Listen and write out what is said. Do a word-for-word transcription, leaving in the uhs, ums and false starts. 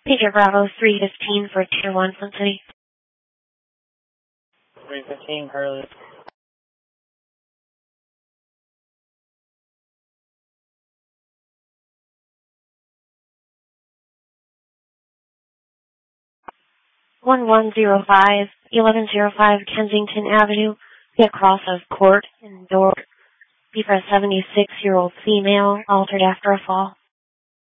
Peter Bravo three fifteen for Tier one, Flint City. three fifteen, Carly. one one zero five, eleven oh five Kensington Avenue, get cross of Court in Dort. Be for a seventy-six-year-old female, altered after a fall.